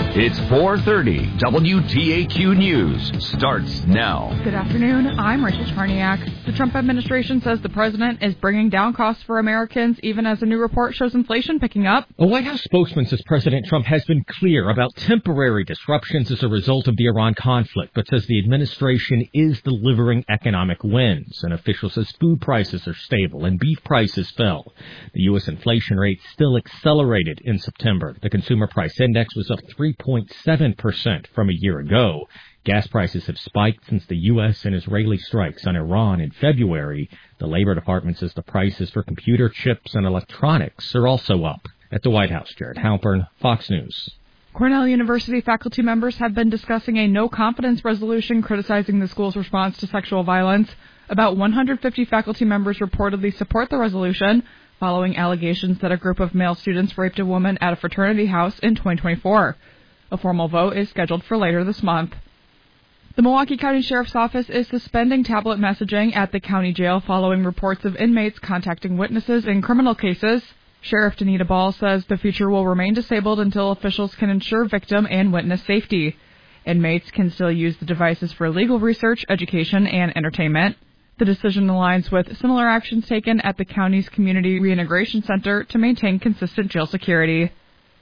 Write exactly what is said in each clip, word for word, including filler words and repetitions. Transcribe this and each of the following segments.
It's four thirty. W T A Q News starts now. Good afternoon. I'm Rachel Charniak. The Trump administration says the president is bringing down costs for Americans, even as a new report shows inflation picking up. A White House spokesman says President Trump has been clear about temporary disruptions as a result of the Iran conflict, but says the administration is delivering economic wins. An official says food prices are stable and beef prices fell. The U S inflation rate still accelerated in September. The consumer price index was up three point seven percent from a year ago. Gas prices have spiked since the U S and Israeli strikes on Iran in February. The Labor Department says the prices for computer chips and electronics are also up. At the White House, Jared Halpern, Fox News. Cornell University faculty members have been discussing a no-confidence resolution criticizing the school's response to sexual violence. About one hundred fifty faculty members reportedly support the resolution, following allegations that a group of male students raped a woman at a fraternity house in twenty twenty-four. A formal vote is scheduled for later this month. The Milwaukee County Sheriff's Office is suspending tablet messaging at the county jail following reports of inmates contacting witnesses in criminal cases. Sheriff Danita Ball says the feature will remain disabled until officials can ensure victim and witness safety. Inmates can still use the devices for legal research, education, and entertainment. The decision aligns with similar actions taken at the county's Community Reintegration Center to maintain consistent jail security.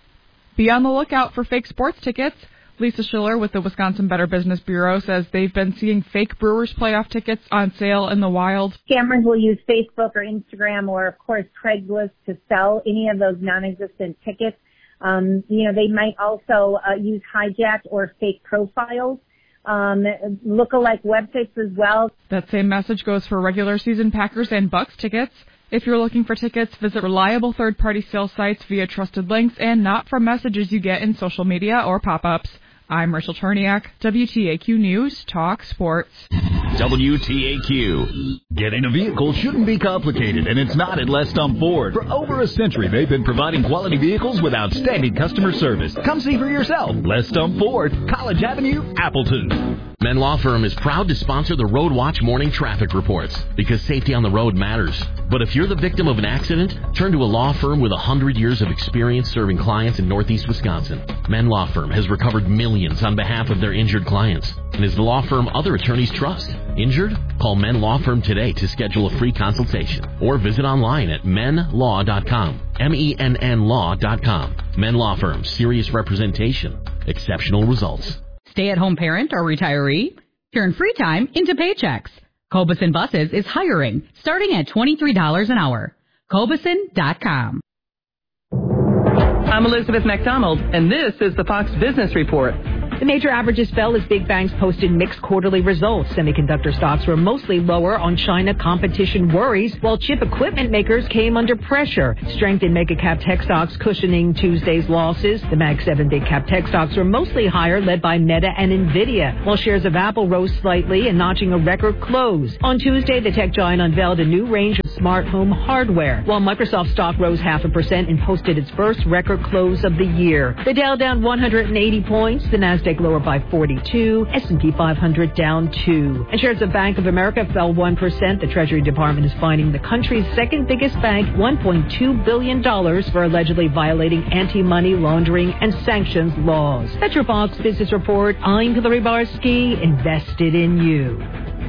Be on the lookout for fake sports tickets. Lisa Schiller with the Wisconsin Better Business Bureau says they've been seeing fake Brewers playoff tickets on sale in the wild. Scammers will use Facebook or Instagram or, of course, Craigslist to sell any of those non-existent tickets. Um, you know, they might also uh, use hijacked or fake profiles. Um, lookalike websites as well. That same message goes for regular season Packers and Bucks tickets. If you're looking for tickets, visit reliable third-party sales sites via trusted links and not from messages you get in social media or pop-ups. I'm Rachel Charniak, W T A Q News, Talk Sports. W T A Q. Getting a vehicle shouldn't be complicated, and it's not at Les Stump Ford. For over a century, they've been providing quality vehicles with outstanding customer service. Come see for yourself. Les Stump Ford, College Avenue, Appleton. Men Law Firm is proud to sponsor the Road Watch morning traffic reports because safety on the road matters. But if you're the victim of an accident, turn to a law firm with one hundred years of experience serving clients in Northeast Wisconsin. Men Law Firm has recovered millions on behalf of their injured clients and is the law firm other attorneys trust. Injured? Call Men Law Firm today to schedule a free consultation or visit online at men law dot com. M E N N law dot com. Men Law Firm, serious representation, exceptional results. Stay-at-home parent or retiree? Turn free time into paychecks. Cobeson Buses is hiring, starting at twenty-three dollars an hour. Cobeson dot com. I'm Elizabeth McDonald, and this is the Fox Business Report. The major averages fell as big banks posted mixed quarterly results. Semiconductor stocks were mostly lower on China competition worries, while chip equipment makers came under pressure. Strength in mega-cap tech stocks cushioning Tuesday's losses. The Mag seven big-cap tech stocks were mostly higher, led by Meta and Nvidia, while shares of Apple rose slightly and notching a record close. On Tuesday, the tech giant unveiled a new range of smart home hardware, while Microsoft stock rose half a percent and posted its first record close of the year. The Dow down one hundred eighty points, the Nasdaq lower by forty-two, S and P five hundred down two. And shares of Bank of America fell one percent. The Treasury Department is fining the country's second biggest bank one point two billion dollars for allegedly violating anti-money laundering and sanctions laws. That's your Fox Business Report. I'm Hillary Barsky, invested in you.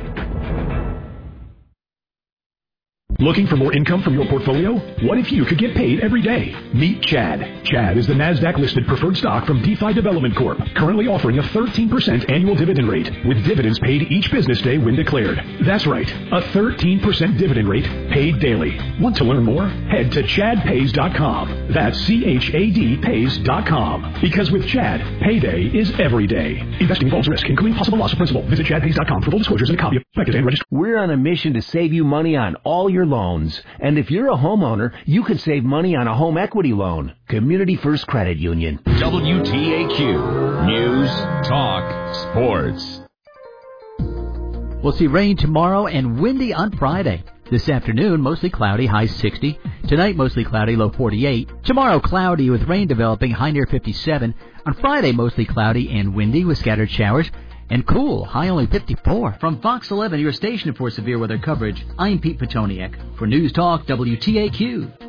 Looking for more income from your portfolio? What if you could get paid every day? Meet Chad. Chad is the NASDAQ-listed preferred stock from DeFi Development Corp, currently offering a thirteen percent annual dividend rate, with dividends paid each business day when declared. That's right, a thirteen percent dividend rate paid daily. Want to learn more? Head to chad pays dot com. That's C H A D pays dot com. Because with Chad, payday is every day. Investing involves risk, including possible loss of principal. Visit chad pays dot com for full disclosures and a copy of prospectus and register. We're on a mission to save you money on all your loans. And if you're a homeowner, you could save money on a home equity loan. Community First Credit Union. W T A Q News, Talk, Sports. We'll see rain tomorrow and windy on Friday. This afternoon, mostly cloudy, high sixty. Tonight, mostly cloudy, low forty-eight. Tomorrow, cloudy with rain developing, high near fifty-seven. On Friday, mostly cloudy and windy with scattered showers. And cool, high only fifty-four. From Fox eleven, your station for severe weather coverage, I'm Pete Petoniak. For News Talk, W T A Q.